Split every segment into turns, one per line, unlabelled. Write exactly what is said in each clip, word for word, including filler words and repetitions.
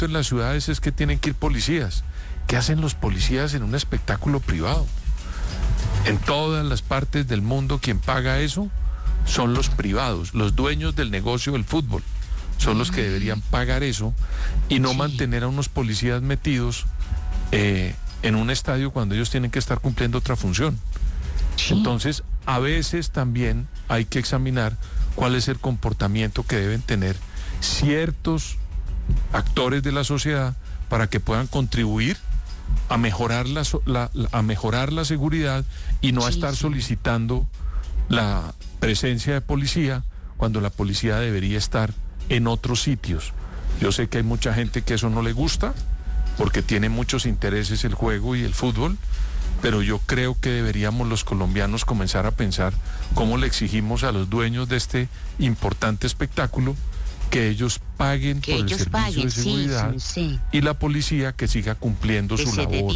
en las ciudades es que tienen que ir policías. ¿Qué hacen los policías en un espectáculo privado? En todas las partes del mundo quien paga eso son los privados, los dueños del negocio del fútbol. Son los que deberían pagar eso y no sí. mantener a unos policías metidos eh, en un estadio cuando ellos tienen que estar cumpliendo otra función. Sí. Entonces, a veces también hay que examinar cuál es el comportamiento que deben tener ciertos actores de la sociedad para que puedan contribuir a mejorar la, la, a mejorar la seguridad y no sí, a estar sí. solicitando la presencia de policía cuando la policía debería estar en otros sitios. Yo sé que hay mucha gente que eso no le gusta porque tiene muchos intereses el juego y el fútbol, pero yo creo que deberíamos los colombianos comenzar a pensar cómo le exigimos a los dueños de este importante espectáculo que ellos paguen
que
por
ellos
el servicio
paguen,
de seguridad
sí, sí.
y la policía que siga cumpliendo
que
su
se
labor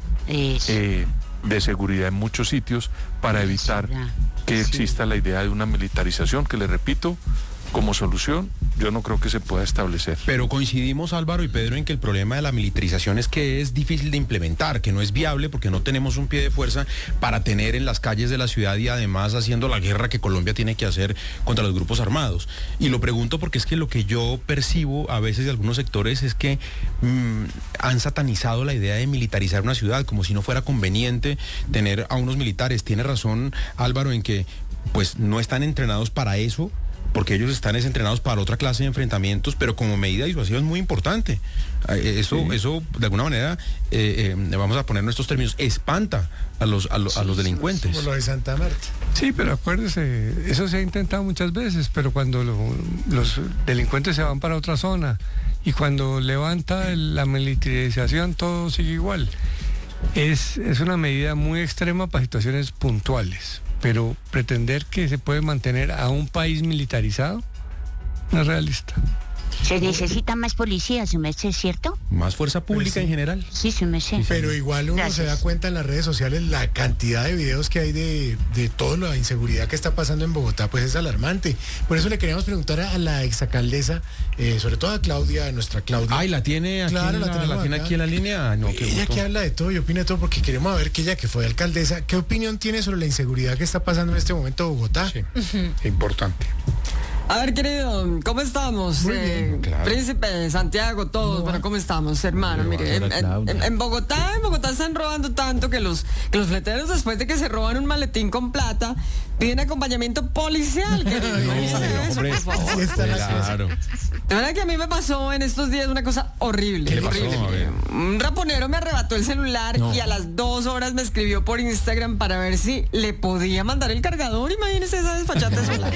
eh, de seguridad en muchos sitios para evitar que sí. exista la idea de una militarización que, le repito, como solución yo no creo que se pueda establecer.
Pero coincidimos, Álvaro y Pedro, en que el problema de la militarización es que es difícil de implementar, que no es viable porque no tenemos un pie de fuerza para tener en las calles de la ciudad y además haciendo la guerra que Colombia tiene que hacer contra los grupos armados. Y lo pregunto porque es que lo que yo percibo a veces de algunos sectores es que mmm, han satanizado la idea de militarizar una ciudad como si no fuera conveniente tener a unos militares. Tiene razón, Álvaro, en que pues no están entrenados para eso, porque ellos están entrenados para otra clase de enfrentamientos, pero como medida disuasiva es muy importante. Eso, sí. eso de alguna manera, eh, eh, vamos a poner nuestros términos, espanta a los, a, lo, a los delincuentes.
Como lo de Santa Marta.
Sí, pero acuérdese, eso se ha intentado muchas veces, pero cuando lo, los delincuentes se van para otra zona y cuando levanta la militarización todo sigue igual. Es, es una medida muy extrema para situaciones puntuales. Pero pretender que se puede mantener a un país militarizado no es realista.
Se necesita más policía, su merced, ¿cierto?
Más fuerza pública
pues sí.
en general.
Sí, su merced. Sí,
pero igual uno Gracias. se da cuenta en las redes sociales la cantidad de videos que hay de, de toda la inseguridad que está pasando en Bogotá, pues es alarmante. Por eso le queríamos preguntar a la exalcaldesa, eh, sobre todo a Claudia, a nuestra Claudia.
Ay, ¿la tiene aquí,
claro,
la,
la,
la tiene aquí en la línea? No, qué
ella
gusto.
que habla de todo y opina de todo, porque queremos ver que ella, que fue alcaldesa, ¿qué opinión tiene sobre la inseguridad que está pasando en este momento en Bogotá?
Sí, uh-huh. Importante.
A ver, querido, ¿cómo estamos?
Muy bien,
eh,
claro.
Príncipe, Santiago, todos, bueno, ¿cómo estamos, hermano? Mire, en, en, en Bogotá, en Bogotá están robando tanto que los, que los fleteros, después de que se roban un maletín con plata, piden acompañamiento policial. Que no, eso,
hombre,
por favor.
Así está la
claro.
De verdad que a mí me pasó en estos días una cosa horrible.
¿Qué le pasó?
horrible.
A ver.
Un raponero me arrebató el celular
no.
y a las dos horas me escribió por Instagram para ver si le podía mandar el cargador. Imagínese esa desfachata sola.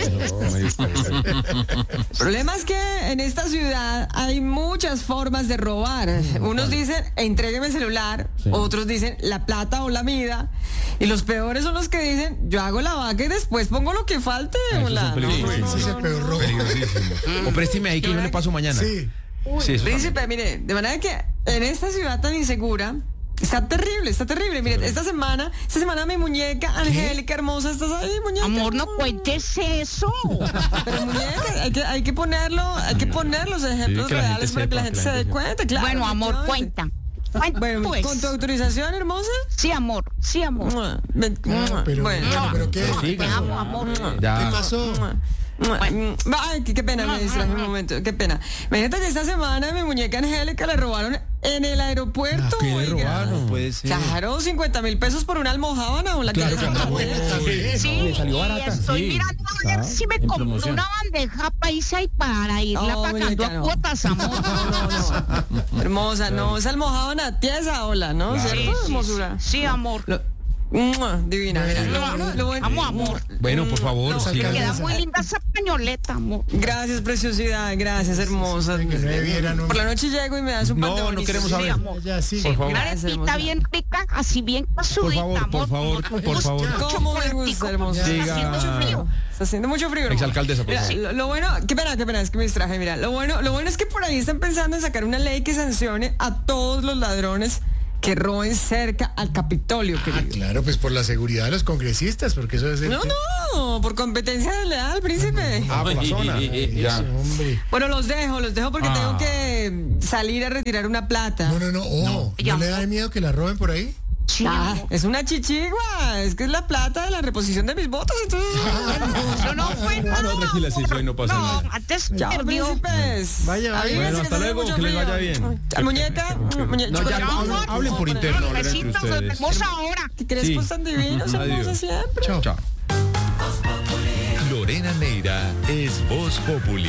El problema es que en esta ciudad hay muchas formas de robar. Unos dicen, entrégueme el celular, sí. otros dicen, la plata o la mida, y los peores son los que dicen, yo hago la vaca y después pongo lo que falte.
Eso
la,
no, no,
no,
sí,
ese es peor robo.
O présteme ahí que yo le paso mañana.
Sí.
Uy, sí, príncipe, también. Mire, de manera que en esta ciudad tan insegura, está terrible, está terrible. Mire, esta semana, esta semana mi muñeca, Angélica, hermosa, estás ahí, muñeca.
Amor, no cuentes eso.
Pero muñeca, hay que, hay que ponerlo, hay que poner los ejemplos
sí,
reales para que la gente se dé cuenta, claro.
Bueno, amor, cuenta. Cuenta,
bueno,
pues.
¿Con tu autorización, hermosa?
Sí, amor, sí, amor.
No, pero,
bueno,
bueno, pero ¿qué?
Sí, te amo, amor.
Ya.
¿Qué pasó?
Bueno. Ay, qué, qué pena, me distraje un momento, qué pena. Imagínate que esta semana mi muñeca Angélica le robaron en el aeropuerto.
¿Qué le
oiga.
robaron? Puede ser.
Claro, cincuenta mil pesos por una almojábana o la
Claro,
que
claro.
Sí, sí,
le salió barata.
estoy
Sí.
mirando a ver si me
en
compro
promoción.
una bandeja paisa y para irla
Oh,
pagando
muñeca,
a
no.
cuotas, amor.
No, no, no. Hermosa, no, esa almojábana tiesa, hola, ¿no?
Claro.
¿Cierto?
Sí, sí,
Hermosura.
sí, amor.
Lo- Mua, divina, mira. Lo bueno, lo bueno.
Amo, amor.
Bueno, por favor,
No,
sí.
te queda muy linda esa pañoleta, amor.
Gracias, preciosidad, gracias, hermosa.
Que no viera, no.
Por la noche llego y me das un pan de
No, no
bonito.
queremos
Sí,
saber.
amor.
Ya, sí.
Por favor.
Una
Gracias,
arepita
hermosa.
bien rica, así bien casudita,
Por favor,
amor.
por favor,
como
por
gusta,
favor.
mucho
¿Cómo me
chocolatico,
gusta,
como
hermosa?
está
Diga.
haciendo mucho frío.
Está haciendo mucho frío, hermano.
Exalcaldesa, por
Mira,
favor.
lo, lo bueno, qué pena, qué pena, es que me distraje, mira. Lo bueno, lo bueno es que por ahí están pensando en sacar una ley que sancione a todos los ladrones que roben cerca al Capitolio,
Ah,
querido.
claro, pues por la seguridad de los congresistas, porque eso es el...
No, no, por competencia desleal, príncipe.
Ah, por la zona. Ya.
Eso, hombre.
Bueno, los dejo, los dejo porque
Ah.
tengo que salir a retirar una plata.
No, no, no, ojo, ¿no,
Ya.
le da miedo que la roben por ahí?
Sí,
Ah, es una chichigua, es que es la plata de la reposición de mis votos, entonces...
eso no fue
Ah, no, tranquila, sí, hoy no pasa
No,
nada.
antes
Chao,
perdió.
príncipes.
Vaya, vaya.
Avísense
Bueno,
que
hasta
hace
luego,
mucho
que les
frío.
vaya bien.
Al muñeca, muñe-
No, ya,
chocolate.
hablen, hablen por interno, hablen entre
Besitos,
ustedes.
hermosa ahora.
Que crespos
Sí.
tan divinos, hermosa
Adiós.
siempre.
Chao.
Chao.
Lorena Neira es Voz Populi.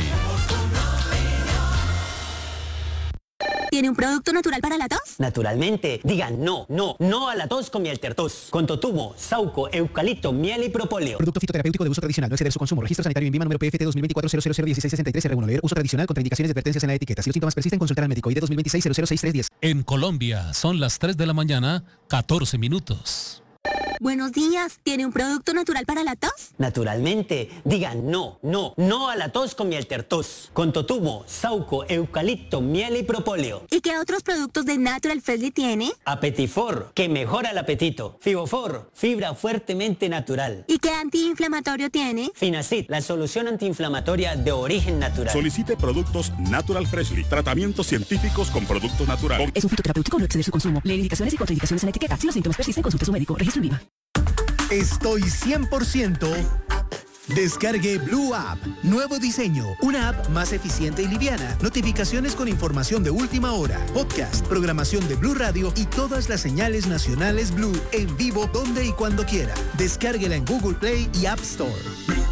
¿Tiene un producto natural para la tos?
Naturalmente, digan no, no, no a la tos con miel tertos. Con totumo, sauco, eucalipto, miel y propóleo.
Producto fitoterapéutico de uso tradicional. No exceder su consumo. Registro sanitario INVIMA número P F T dos mil veinticuatro cero cero cero dieciséis sesenta y tres R uno. Leer uso tradicional. Contraindicaciones y advertencias en la etiqueta. Si los síntomas persisten, consultar al médico. I D dos mil veintiséis cero cero seis tres diez.
En Colombia son las tres de la mañana, catorce minutos.
Buenos días. ¿Tiene un producto natural para la tos?
Naturalmente, digan no, no, no a la tos con miel tertos. Con totumo, sauco, eucalipto, miel y propóleo.
¿Y qué otros productos de Natural Freshly tiene?
Apetifor, que mejora el apetito. Fibofor, fibra fuertemente natural.
¿Y qué antiinflamatorio tiene?
Finacid, la solución antiinflamatoria de origen natural.
Solicite productos Natural Freshly. Tratamientos científicos con productos naturales.
Es un fitoterapéutico. No exceder su consumo. Leer indicaciones y contraindicaciones en la etiqueta. Si los síntomas persisten, consulte a su médico. Registro INVIMA.
Estoy cien por ciento. Descargue Blue App. Nuevo diseño. Una app más eficiente y liviana. Notificaciones con información de última hora. Podcast, programación de Blue Radio y todas las señales nacionales Blue en vivo donde y cuando quiera. Descárguela en Google Play y App Store.